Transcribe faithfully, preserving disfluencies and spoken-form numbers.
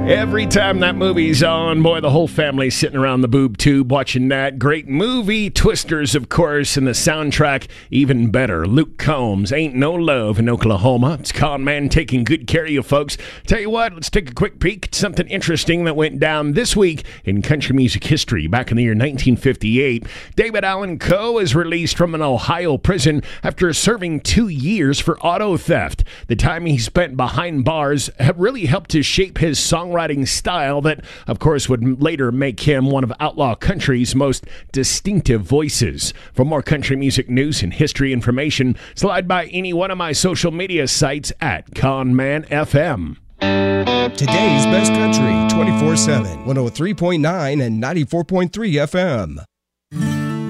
Every time that movie's on, boy, the whole family's sitting around the boob tube watching that. Great movie, Twisters, of course, and the soundtrack, even better. Luke Combs, Ain't No Love in Oklahoma. It's Con Man taking good care of you folks. Tell you what, let's take a quick peek at something interesting that went down this week in country music history. Back in the year nineteen fifty-eight, David Allan Coe is released from an Ohio prison after serving two years for auto theft. The time he spent behind bars really helped to shape his songwriting style that, of course, would later make him one of outlaw country's most distinctive voices. For more country music news and history information, slide by any one of my social media sites at Conman F M. Today's best country, twenty-four seven, one oh three point nine and ninety-four point three F M.